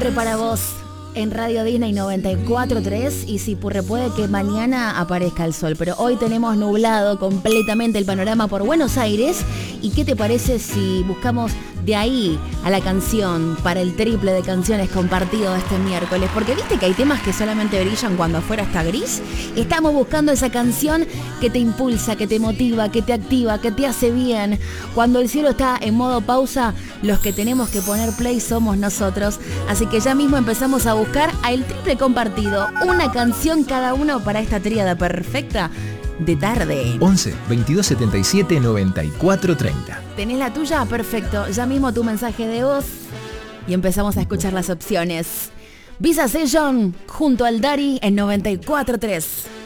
Para vos en Radio Disney 94.3 y si puede que mañana aparezca el sol, pero hoy tenemos nublado completamente el panorama por Buenos Aires. ¿Y qué te parece si buscamos de ahí a la canción para el triple de canciones compartido este miércoles? Porque viste que hay temas que solamente brillan cuando afuera está gris. Estamos buscando esa canción que te impulsa, que te motiva, que te activa, que te hace bien. Cuando el cielo está en modo pausa, los que tenemos que poner play somos nosotros. Así que ya mismo empezamos a buscar a el triple compartido. Una canción cada uno para esta tríada perfecta de tarde. 11 22 77 94 30. ¿Tenés la tuya? Perfecto. Ya mismo tu mensaje de voz y empezamos a escuchar las opciones. Visa Session junto al Dari en 94.3.